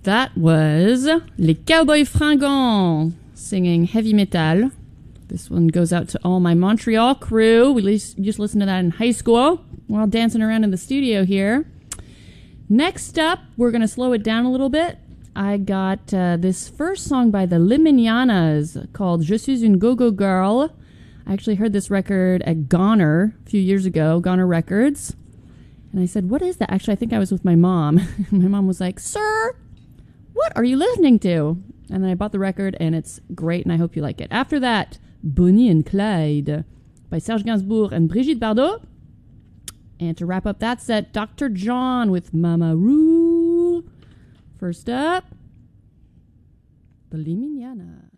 That was Les Cowboys Fringants singing Heavy Metal. This one goes out to all my Montreal crew. We used to listen to that in high school while dancing around in the studio here. Next up, we're going to slow it down a little bit. I got this first song by the Les Mignonnas called Je suis une go-go girl. I actually heard this record at Goner a few years ago, Goner Records. And I said, what is that? Actually, I think I was with my mom. My mom was like, sir, what are you listening to? And then I bought the record, and it's great, and I hope you like it. After that, Bonnie and Clyde by Serge Gainsbourg and Brigitte Bardot. And to wrap up that set, Dr. John with Mama Ru. First up, the Les Mignonnas.